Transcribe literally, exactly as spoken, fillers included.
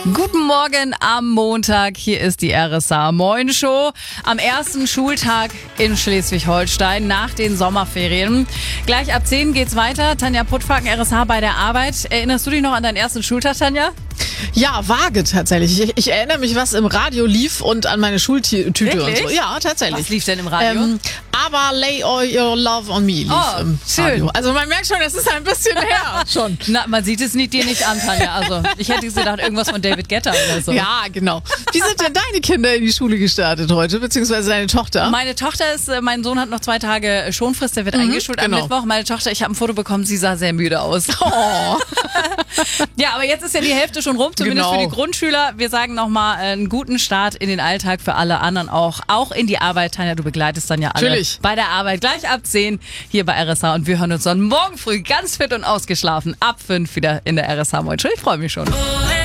Guten Morgen am Montag, hier ist die R S A Moin Show. Am ersten Schultag in Schleswig-Holstein nach den Sommerferien. Gleich ab zehn geht's weiter. Tanja Puttfaken, R S H bei der Arbeit. Erinnerst du dich noch an deinen ersten Schultag, Tanja? Ja, vage tatsächlich. Ich, ich erinnere mich, was im Radio lief und an meine Schultüte Wirklich? und so. Ja, tatsächlich. Was lief denn im Radio? Ähm, aber Lay All Your Love on Me lief Oh, im schön. Radio. Also man merkt schon, es ist ein bisschen her schon. Na, man sieht es nicht, dir nicht an, Tanja. Also, ich hätte gedacht, irgendwas von David Guetta oder so. Ja, genau. Wie sind denn deine Kinder in die Schule gestartet heute, beziehungsweise deine Tochter? Meine Tochter ist, äh, mein Sohn hat noch zwei Tage Schonfrist, der wird Mhm, eingeschult genau. am Mittwoch. Meine Tochter, ich habe ein Foto bekommen, sie sah sehr müde aus. Oh. Ja, aber jetzt ist ja die Hälfte schon rum, zumindest Genau. für die Grundschüler. Wir sagen nochmal einen guten Start in den Alltag für alle anderen auch. Auch in die Arbeit, Tanja, du begleitest dann ja alle Natürlich. bei der Arbeit. Gleich ab zehn hier bei R S H und wir hören uns dann morgen früh ganz fit und ausgeschlafen ab fünf wieder in der R S H Moin Show. Ich freue mich schon.